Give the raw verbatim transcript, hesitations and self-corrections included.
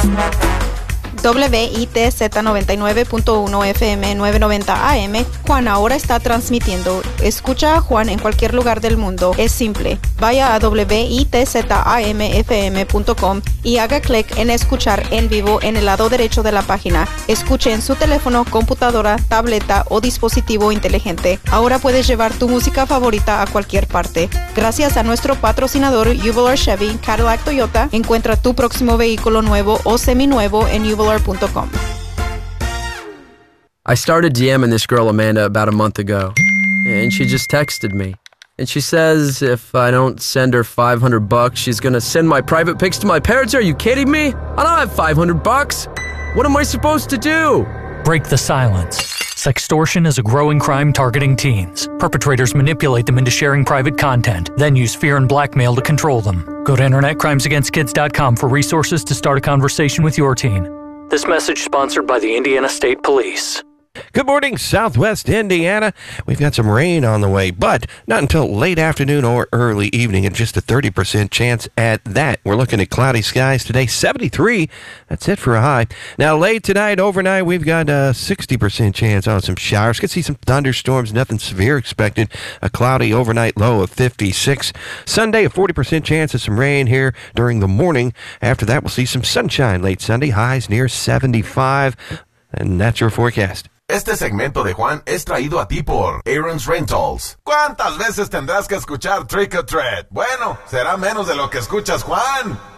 W I T Z noventa y nueve punto uno F M novecientos noventa A M, Juan ahora está transmitiendo. Escucha a Juan en cualquier lugar del mundo. Es simple. Vaya a W I T Z A M F M punto com y haga clic en escuchar en vivo en el lado derecho de la página. Escuche en su teléfono, computadora, tableta o dispositivo inteligente. Ahora puedes llevar tu música favorita a cualquier parte. Gracias a nuestro patrocinador Uvalor Chevy, Cadillac Toyota, encuentra tu próximo vehículo nuevo o seminuevo en Uvalor. I started DMing this girl Amanda about a month ago, and she just texted me. And she says if I don't send her five hundred bucks, she's gonna send my private pics to my parents. Are you kidding me? I don't have five hundred bucks. What am I supposed to do? Break the silence. Sextortion is a growing crime targeting teens. Perpetrators manipulate them into sharing private content, then use fear and blackmail to control them. Go to internet crimes against kids dot com for resources to start a conversation with your teen. This message sponsored by the Indiana State Police. Good morning, Southwest Indiana. We've got some rain on the way, but not until late afternoon or early evening, and just a thirty percent chance at that. We're looking at cloudy skies today, seventy-three. That's it for a high. Now, late tonight, overnight, we've got a sixty percent chance on some showers. Could see some thunderstorms, nothing severe expected. A cloudy overnight low of fifty-six. Sunday, a forty percent chance of some rain here during the morning. After that, we'll see some sunshine late Sunday, highs near seventy-five. And that's your forecast. Este segmento de Juan es traído a ti por Aaron's Rentals. ¿Cuántas veces tendrás que escuchar Trick or Treat? Bueno, será menos de lo que escuchas, Juan.